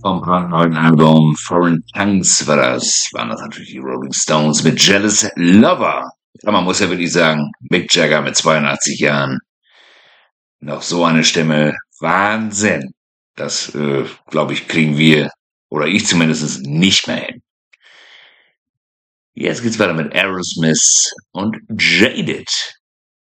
Vom brandneuen Album Foreign Tongues waren das natürlich die Rolling Stones mit Jealous Lover. Aber man muss ja wirklich sagen, Mick Jagger mit 82 Jahren, noch so eine Stimme, Wahnsinn. Das, glaube ich, kriegen wir, oder ich zumindest, nicht mehr hin. Jetzt geht's weiter mit Aerosmith und Jaded.